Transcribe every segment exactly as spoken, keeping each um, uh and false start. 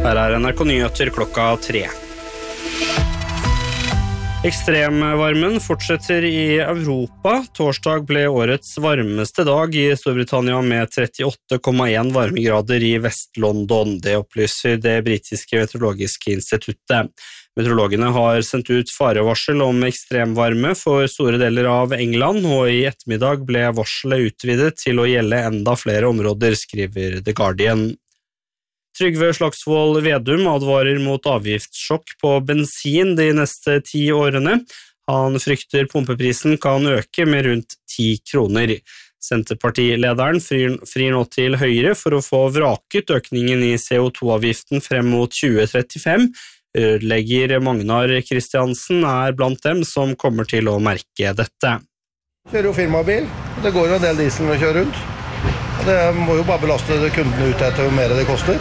Her er N R K Nyheter klokka tre. Ekstremvarmen fortsetter i Europa. Torsdag ble årets varmeste dag i Storbritannia med trettiåtte komma en varmegrader i Vest-London. Det opplyser det britiske meteorologiske instituttet. Meteorologene har sendt ut farevarsel om ekstremvarme for store deler av England, og i ettermiddag ble varselet utvidet til å gjelde enda flere områder, skriver The Guardian. Trygve Slagsvold Vedum advarer mot avgiftssjokk på bensin de neste ti årene. Han frykter pumpeprisen kan øke med rundt ti kroner. Senterpartilederen frir, frir nå til Høyre for å få vraket økningen i C O to avgiften frem mot tjue trettifem. Rørlegger Magnar Kristiansen er blant dem som kommer til å merke dette. Kjører jo firmabil, det går jo en del diesel å kjøre rundt. Det må jo bare belaste kundene ut etter hvor mer det koster.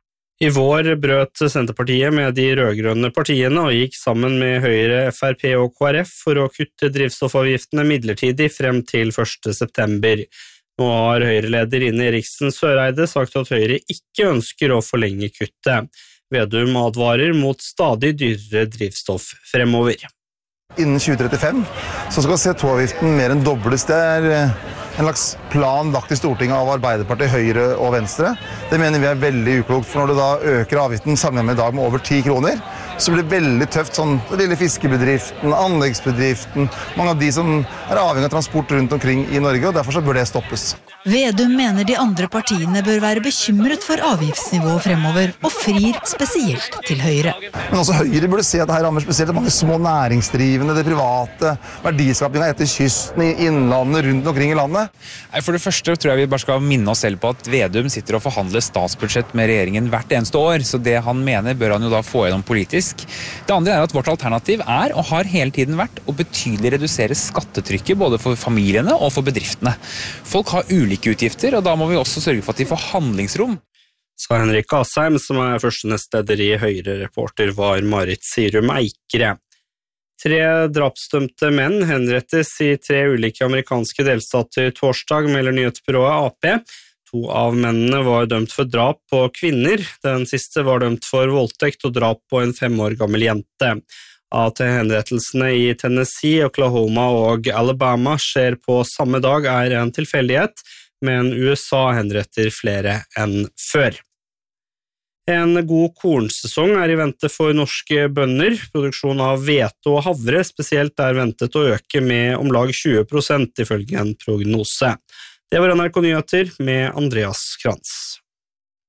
I vår brøt Senterpartiet med de rødgrønne partiene og gikk sammen med Høyre, F R P og K R F for å kutte drivstoffavgiftene midlertidig frem til første september. Nå har Høyre-leder Ine Eriksen Søreide sagt at Høyre ikke ønsker å forlenge kuttet. Vedum advarer mot stadig dyrere drivstoff fremover. Innen tjue trettifem så skal C O to-avgiften mer enn dobles. Det er en slags plan lagt i Stortinget av Arbeiderpartiet, Høyre og Venstre. Det mener vi er veldig uklokt, for når det da øker avgiften sammenlignet med i dag med over ti kroner, så blir det veldig tøft, sånn den lille fiskebedriften, anleggsbedriften, mange av de som er avhengig av transport rundt omkring i Norge, og derfor så bør det stoppes. Vedum mener de andre partiene bør være bekymret for avgiftsnivået fremover, og frir spesielt til Høyre. Men også Høyre burde se at det her rammer spesielt mange små næringsdrivende, det private, verdiskapningen etter kysten, i innlandet, rundt omkring i landet. For det første tror jeg vi bare skal minne oss selv på at Vedum sitter og forhandler statsbudsjett med regjeringen hvert eneste år, så det han mener bør han jo da få gjennom politisk. Det andre er at vårt alternativ er, og har hele tiden vært, å betydelig redusere skattetrykket både for familiene og for bedriftene. Folk har ulike utgifter, og da må vi også sørge for at de får handlingsrom. Sa Henrik Asheim, som er første nestleder i Høyre-reporter, var Marit Sirum Eikre. Tre drapsdømte menn henrettes i tre ulike amerikanske delstater torsdag, melder nyhetsbyrået A P. To av mennene var dømt for drap på kvinner. Den siste var dømt for voldtekt og drap på en fem år gammel jente. At henrettelsene i Tennessee, Oklahoma og Alabama skjer på samme dag er en tilfeldighet, men U S A henretter flere enn før. En god kornsesong er i vente for norske bønder. Produksjon av hvete og havre spesielt er ventet å øke med om lag tjue prosent ifølge en prognose. Det var N R K Nyheter med Andreas Krantz.